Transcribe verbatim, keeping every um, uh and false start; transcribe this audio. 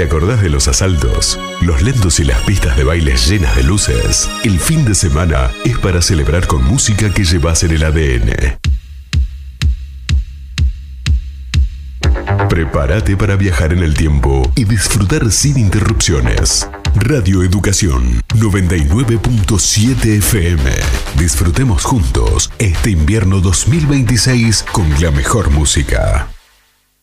¿Te acordás de los asaltos, los lentos y las pistas de bailes llenas de luces? El fin de semana es para celebrar con música que llevas en el A D N. Prepárate para viajar en el tiempo y disfrutar sin interrupciones. Radio Educación noventa y nueve punto siete F M. Disfrutemos juntos este invierno dos mil veintiséis con la mejor música.